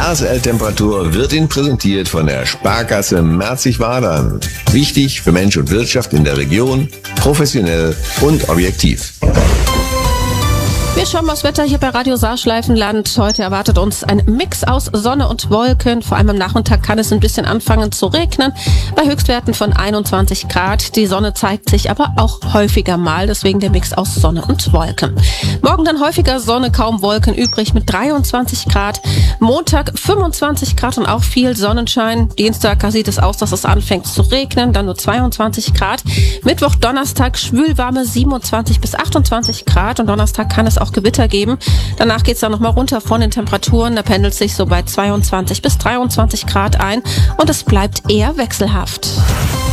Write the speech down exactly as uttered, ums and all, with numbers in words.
Jahresendtemperatur wird Ihnen präsentiert von der Sparkasse Merzig-Wadern. Wichtig für Mensch und Wirtschaft in der Region, professionell und objektiv. Wir schauen mal aufs Wetter hier bei Radio Saarschleifenland. Heute erwartet uns ein Mix aus Sonne und Wolken. Vor allem am Nachmittag kann es ein bisschen anfangen zu regnen. Bei Höchstwerten von einundzwanzig Grad. Die Sonne zeigt sich aber auch häufiger mal. Deswegen der Mix aus Sonne und Wolken. Morgen dann häufiger Sonne, kaum Wolken übrig mit dreiundzwanzig Grad. Montag fünfundzwanzig Grad und auch viel Sonnenschein. Dienstag sieht es aus, dass es anfängt zu regnen. Dann nur zweiundzwanzig Grad. Mittwoch, Donnerstag schwülwarme siebenundzwanzig bis achtundzwanzig Grad. Und Donnerstag kann es auch Gewitter geben. Danach geht es dann nochmal runter von den Temperaturen. Da pendelt sich so bei zweiundzwanzig bis dreiundzwanzig Grad ein und es bleibt eher wechselhaft.